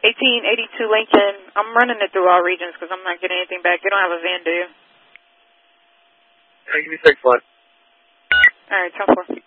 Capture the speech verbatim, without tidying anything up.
eighteen eighty-two Lincoln. I'm running it through all regions because I'm not getting anything back. They don't have a VAN, do you? All right, give me six one. All right, ten four.